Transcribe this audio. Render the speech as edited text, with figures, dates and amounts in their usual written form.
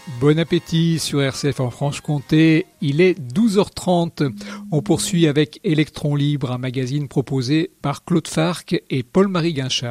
Bon appétit sur RCF en Franche-Comté, il est 12h30. On poursuit avec Électron Libre, un magazine proposé par Claude Farc et Paul-Marie Guinchard.